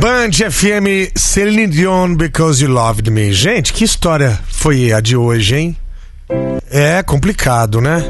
Band FM, Celine Dion, Because You Loved Me. Gente, que história foi a de hoje, hein? É complicado, né?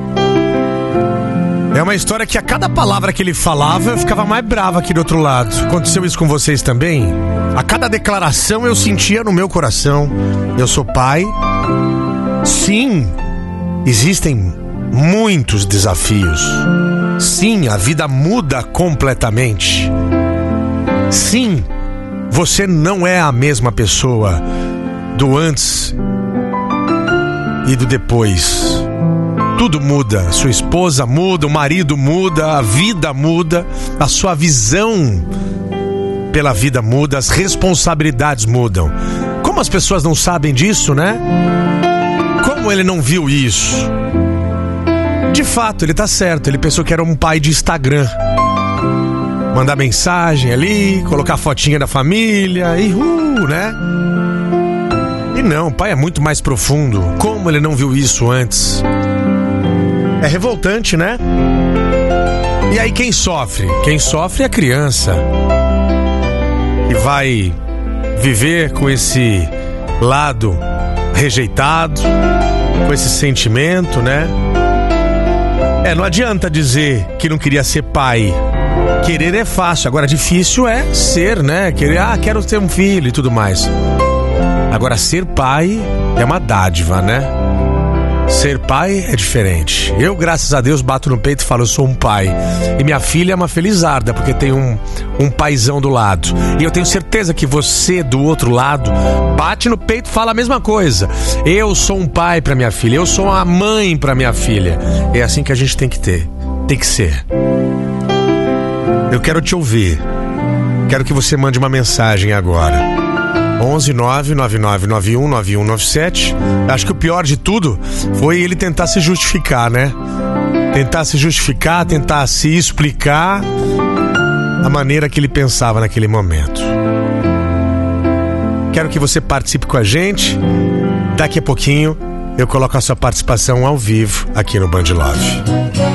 É uma história que a cada palavra que ele falava eu ficava mais brava aqui do outro lado. Aconteceu isso com vocês também? A cada declaração eu sentia no meu coração: eu sou pai. Sim, existem muitos desafios. Sim, a vida muda completamente. Sim, você não é a mesma pessoa do antes e do depois. Tudo muda, sua esposa muda, o marido muda, a vida muda, a sua visão pela vida muda, as responsabilidades mudam. Como as pessoas não sabem disso, né? Como ele não viu isso? De fato, ele tá certo, ele pensou que era um pai de Instagram. Mandar mensagem ali, colocar a fotinha da família e né? E não, o pai é muito mais profundo. Como ele não viu isso antes? É revoltante, né? E aí quem sofre? Quem sofre é a criança. E vai viver com esse lado rejeitado, com esse sentimento, né? Não adianta dizer que não queria ser pai. Querer é fácil, agora difícil é ser, né? Querer, quero ter um filho e tudo mais. Agora ser pai é uma dádiva, né? Ser pai é diferente. Eu, graças a Deus, bato no peito e falo, eu sou um pai. E minha filha é uma felizarda, porque tem um paizão do lado. E eu tenho certeza que você, do outro lado, bate no peito e fala a mesma coisa. Eu sou um pai pra minha filha, eu sou uma mãe pra minha filha. É assim que a gente tem que ter. Tem que ser. Eu quero te ouvir. Quero que você mande uma mensagem agora. 11 99991 9197. Acho que o pior de tudo foi ele tentar se justificar, né? Tentar se justificar, tentar se explicar a maneira que ele pensava naquele momento. Quero que você participe com a gente. Daqui a pouquinho eu coloco a sua participação ao vivo aqui no Band Love.